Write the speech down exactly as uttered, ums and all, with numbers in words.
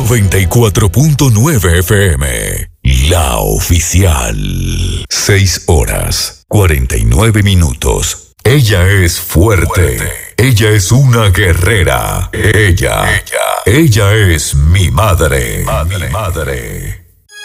noventa y cuatro punto nueve F M, la oficial. Seis horas, cuarenta y nueve minutos. Ella es fuerte. Ella es una guerrera. Ella, ella, ella es mi madre. Madre, madre.